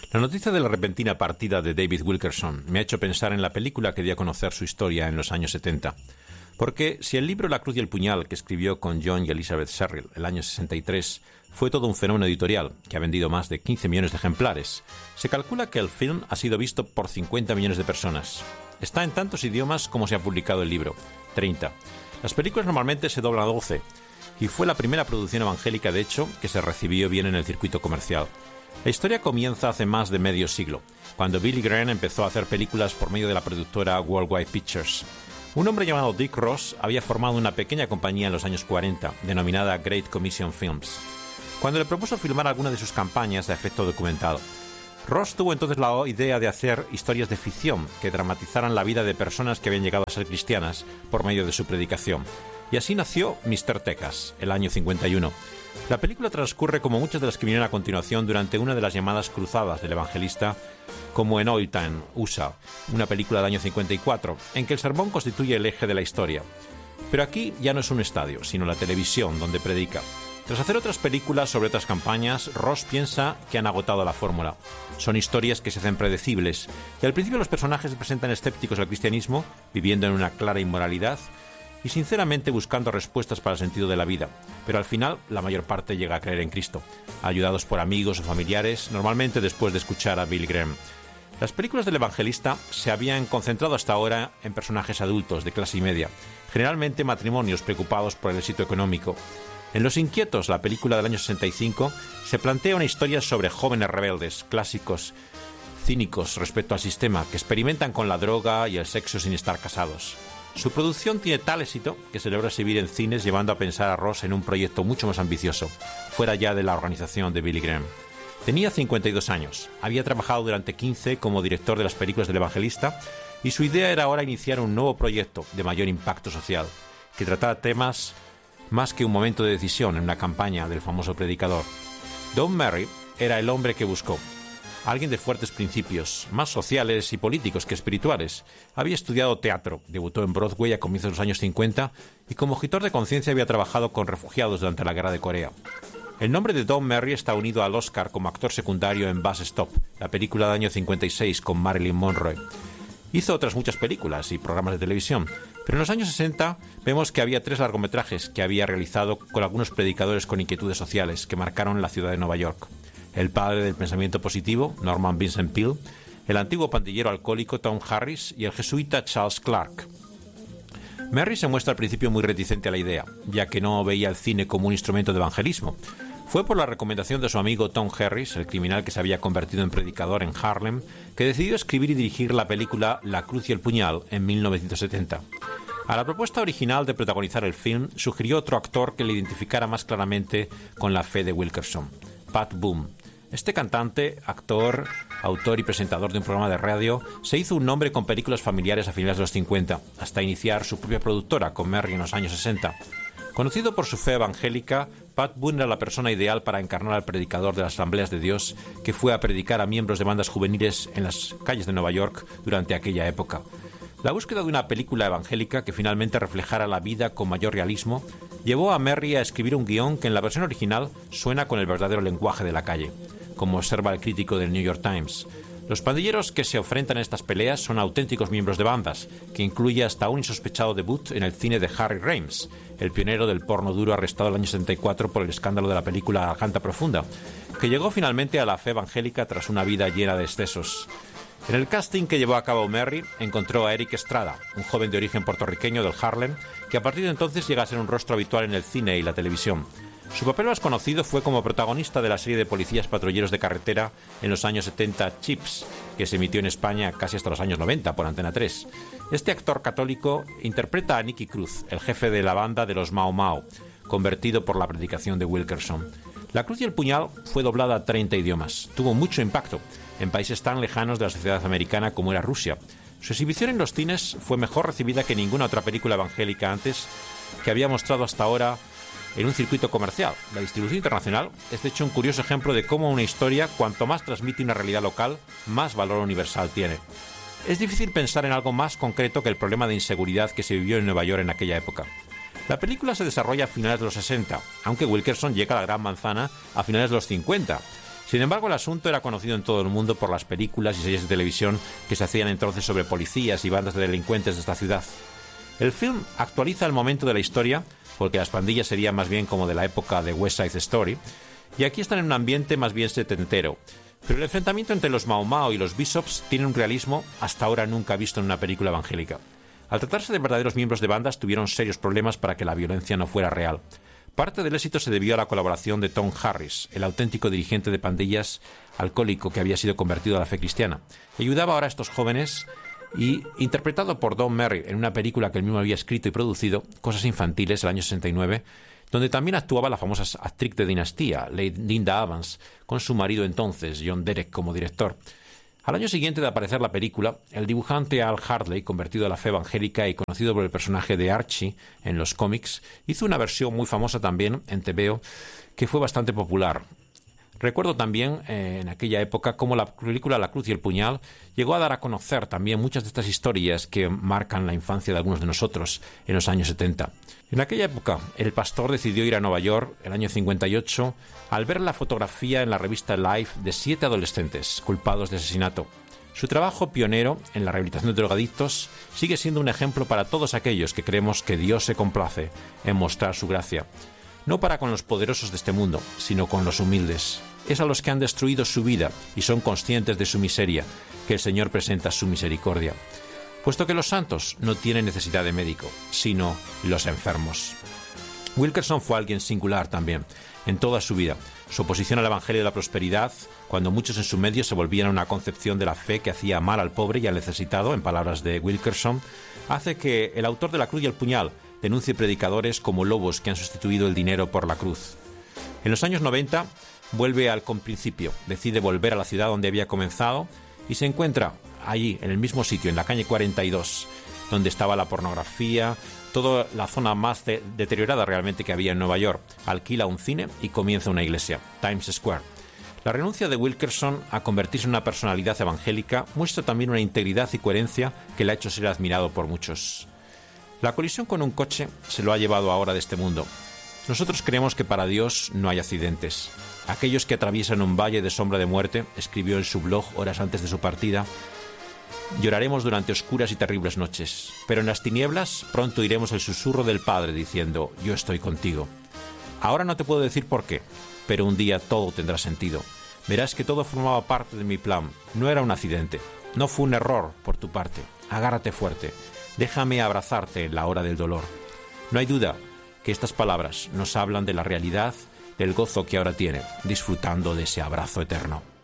La noticia de la repentina partida de David Wilkerson me ha hecho pensar en la película que dio a conocer su historia en los años 70. Porque si el libro La cruz y el puñal, que escribió con John y Elizabeth Sherrill el año 63, fue todo un fenómeno editorial que ha vendido más de 15 millones de ejemplares, se calcula que el film ha sido visto por 50 millones de personas. Está en tantos idiomas como se ha publicado el libro, 30. Las películas normalmente se doblan a 12, y fue la primera producción evangélica, de hecho, que se recibió bien en el circuito comercial. La historia comienza hace más de medio siglo, cuando Billy Graham empezó a hacer películas por medio de la productora Worldwide Pictures. Un hombre llamado Dick Ross había formado una pequeña compañía en los años 40, denominada Great Commission Films, cuando le propuso filmar alguna de sus campañas de efecto documental. Ross tuvo entonces la idea de hacer historias de ficción que dramatizaran la vida de personas que habían llegado a ser cristianas por medio de su predicación. Y así nació Mr. Texas, el año 51. La película transcurre como muchas de las que vinieron a continuación durante una de las llamadas cruzadas del evangelista, como en Oil Time, USA, una película del año 54, en que el sermón constituye el eje de la historia. Pero aquí ya no es un estadio, sino la televisión donde predica. Tras hacer otras películas sobre otras campañas, Ross piensa que han agotado la fórmula. Son historias que se hacen predecibles, y al principio los personajes se presentan escépticos al cristianismo, viviendo en una clara inmoralidad, y sinceramente buscando respuestas para el sentido de la vida, pero al final la mayor parte llega a creer en Cristo, ayudados por amigos o familiares, normalmente después de escuchar a Billy Graham. Las películas del evangelista se habían concentrado hasta ahora en personajes adultos de clase media, generalmente matrimonios preocupados por el éxito económico. En Los Inquietos, la película del año 65, se plantea una historia sobre jóvenes rebeldes, clásicos, cínicos respecto al sistema, que experimentan con la droga y el sexo sin estar casados. Su producción tiene tal éxito que se logra exhibir en cines, llevando a pensar a Ross en un proyecto mucho más ambicioso, fuera ya de la organización de Billy Graham. Tenía 52 años, había trabajado durante 15 como director de las películas del evangelista, y su idea era ahora iniciar un nuevo proyecto de mayor impacto social, que tratara temas más que un momento de decisión en una campaña del famoso predicador. Don Merry era el hombre que buscó. Alguien de fuertes principios, más sociales y políticos que espirituales. Había estudiado teatro, debutó en Broadway a comienzos de los años 50 y como objetor de conciencia había trabajado con refugiados durante la Guerra de Corea. El nombre de Don Merry está unido al Oscar como actor secundario en Bus Stop, la película del año 56 con Marilyn Monroe. Hizo otras muchas películas y programas de televisión, pero en los años 60 vemos que había 3 largometrajes que había realizado con algunos predicadores con inquietudes sociales que marcaron la ciudad de Nueva York. El padre del pensamiento positivo, Norman Vincent Peale, el antiguo pandillero alcohólico Tom Harris y el jesuita Charles Clark. Merry se muestra al principio muy reticente a la idea, ya que no veía el cine como un instrumento de evangelismo. Fue por la recomendación de su amigo Tom Harris, el criminal que se había convertido en predicador en Harlem, que decidió escribir y dirigir la película La cruz y el puñal en 1970. A la propuesta original de protagonizar el film sugirió otro actor que le identificara más claramente con la fe de Wilkerson, Pat Boone. Este cantante, actor, autor y presentador de un programa de radio se hizo un nombre con películas familiares a finales de los 50, hasta iniciar su propia productora con Merry en los años 60. Conocido por su fe evangélica, Pat Boone era la persona ideal para encarnar al predicador de las Asambleas de Dios que fue a predicar a miembros de bandas juveniles en las calles de Nueva York durante aquella época. La búsqueda de una película evangélica que finalmente reflejara la vida con mayor realismo llevó a Merry a escribir un guión que en la versión original suena con el verdadero lenguaje de la calle, como observa el crítico del New York Times. Los pandilleros que se enfrentan en estas peleas son auténticos miembros de bandas, que incluye hasta un insospechado debut en el cine de Harry Ramis, el pionero del porno duro arrestado en el año 74 por el escándalo de la película Garganta Profunda, que llegó finalmente a la fe evangélica tras una vida llena de excesos. En el casting que llevó a cabo Merry encontró a Eric Estrada, un joven de origen puertorriqueño del Harlem, que a partir de entonces llega a ser un rostro habitual en el cine y la televisión. Su papel más conocido fue como protagonista de la serie de policías patrulleros de carretera en los años 70 Chips, que se emitió en España casi hasta los años 90 por Antena 3. Este actor católico interpreta a Nicky Cruz, el jefe de la banda de los Mau Mau, convertido por la predicación de Wilkerson. La cruz y el puñal fue doblada a 30 idiomas. Tuvo mucho impacto en países tan lejanos de la sociedad americana como era Rusia. Su exhibición en los cines fue mejor recibida que ninguna otra película evangélica antes que había mostrado hasta ahora en un circuito comercial. La distribución internacional es de hecho un curioso ejemplo de cómo una historia, cuanto más transmite una realidad local, más valor universal tiene. Es difícil pensar en algo más concreto que el problema de inseguridad que se vivió en Nueva York en aquella época. La película se desarrolla a finales de los 60, aunque Wilkerson llega a la Gran Manzana a finales de los 50. Sin embargo, el asunto era conocido en todo el mundo por las películas y series de televisión que se hacían entonces sobre policías y bandas de delincuentes de esta ciudad. El film actualiza el momento de la historia, porque las pandillas serían más bien como de la época de West Side Story, y aquí están en un ambiente más bien setentero. Pero el enfrentamiento entre los Mau Mau y los Bishops tiene un realismo hasta ahora nunca visto en una película evangélica. Al tratarse de verdaderos miembros de bandas, tuvieron serios problemas para que la violencia no fuera real. Parte del éxito se debió a la colaboración de Tom Harris, el auténtico dirigente de pandillas alcohólico que había sido convertido a la fe cristiana. Ayudaba ahora a estos jóvenes y, interpretado por Don Merrill en una película que él mismo había escrito y producido, Cosas infantiles, el año 69, donde también actuaba la famosa actriz de Dinastía, Linda Evans, con su marido entonces, John Derek, como director. Al año siguiente de aparecer la película, el dibujante Al Hartley, convertido a la fe evangélica y conocido por el personaje de Archie en los cómics, hizo una versión muy famosa también en TVO que fue bastante popular. Recuerdo también en aquella época cómo la película La Cruz y el Puñal llegó a dar a conocer también muchas de estas historias que marcan la infancia de algunos de nosotros en los años 70. En aquella época, el pastor decidió ir a Nueva York, el año 58, al ver la fotografía en la revista Life de 7 adolescentes culpados de asesinato. Su trabajo pionero en la rehabilitación de drogadictos sigue siendo un ejemplo para todos aquellos que creemos que Dios se complace en mostrar su gracia. No para con los poderosos de este mundo, sino con los humildes. Es a los que han destruido su vida y son conscientes de su miseria que el Señor presenta su misericordia. Puesto que los santos no tienen necesidad de médico, sino los enfermos. Wilkerson fue alguien singular también, en toda su vida. Su oposición al Evangelio de la Prosperidad, cuando muchos en su medio se volvían a una concepción de la fe que hacía mal al pobre y al necesitado, en palabras de Wilkerson, hace que el autor de La Cruz y el Puñal denuncie predicadores como lobos que han sustituido el dinero por la cruz. En los años 90 vuelve al principio, decide volver a la ciudad donde había comenzado y se encuentra allí, en el mismo sitio, en la calle 42, donde estaba la pornografía, toda la zona más deteriorada realmente que había en Nueva York. Alquila un cine y comienza una iglesia, Times Square. La renuncia de Wilkerson a convertirse en una personalidad evangélica muestra también una integridad y coherencia que le ha hecho ser admirado por muchos. La colisión con un coche se lo ha llevado ahora de este mundo. Nosotros creemos que para Dios no hay accidentes. Aquellos que atraviesan un valle de sombra de muerte, escribió en su blog horas antes de su partida, lloraremos durante oscuras y terribles noches, pero en las tinieblas pronto oiremos el susurro del Padre diciendo, yo estoy contigo. Ahora no te puedo decir por qué, pero un día todo tendrá sentido. Verás que todo formaba parte de mi plan, no era un accidente, no fue un error por tu parte. Agárrate fuerte, déjame abrazarte en la hora del dolor. No hay duda que estas palabras nos hablan de la realidad, del gozo que ahora tiene, disfrutando de ese abrazo eterno.